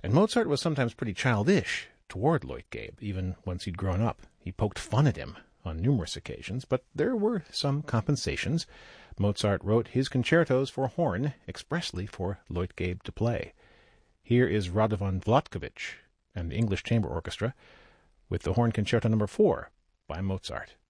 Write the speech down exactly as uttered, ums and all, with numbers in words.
And Mozart was sometimes pretty childish toward Leutgeb, even once he'd grown up. He poked fun at him on numerous occasions, but there were some compensations. Mozart wrote his concertos for horn expressly for Leutgeb to play. Here is Radovan Vlatkovich and the English Chamber Orchestra with the Horn Concerto Number four by Mozart.